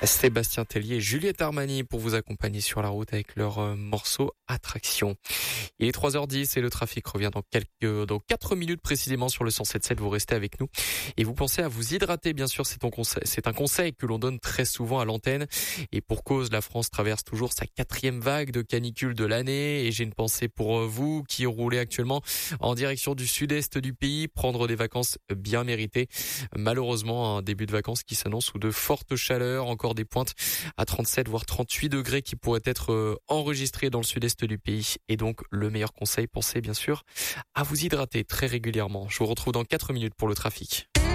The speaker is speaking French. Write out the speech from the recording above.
Sébastien Tellier et Juliette Armani pour vous accompagner sur la route avec leur morceau Attraction. Il est 3h10 et le trafic revient dans 4 minutes précisément sur le 107.7. Vous restez avec nous et vous pensez à vous hydrater. Bien sûr, c'est un conseil que l'on donne très souvent à l'antenne. Et pour cause, la France traverse toujours sa 4e vague de canicule de l'année. Et j'ai une pensée pour vous qui roulez actuellement en direction du sud-est du pays. Prendre des vacances bien méritées. Malheureusement, un début de vacances qui s'annonce sous de fortes chaleurs. Encore des pointes à 37 voire 38 degrés qui pourraient être enregistrées dans le sud-est du pays. Et donc, le meilleur conseil, pensez bien sûr à vous hydrater très régulièrement. Je vous retrouve dans 4 minutes pour le trafic.